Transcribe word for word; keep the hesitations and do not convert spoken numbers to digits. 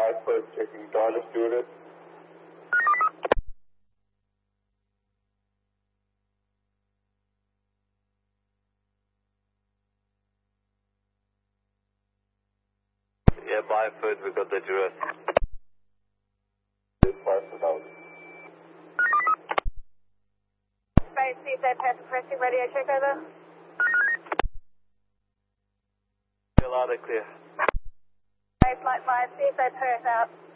Bradford checking toilet stewardess. Yeah, Bradford, we got the address. Bradford out. Space, see if they pass pressing radio check over. Loud and clear. Space, light five, see if they pass out.